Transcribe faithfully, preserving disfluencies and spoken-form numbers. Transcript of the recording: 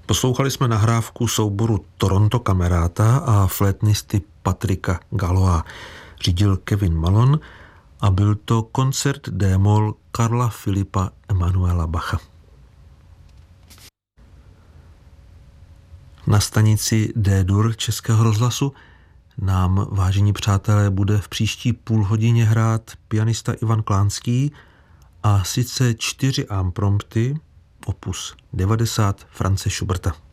Poslouchali jsme nahrávku souboru Toronto Camerata a flétnisty Patricka Galloa. Řídil Kevin Malone a byl to koncert D-moll Karla Filipa Emanuela Bacha. Na stanici D-dur Českého rozhlasu nám, vážení přátelé, bude v příští půl hodině hrát pianista Ivan Klánský, a sice čtyři imprompty opus devadesát Franze Schuberta.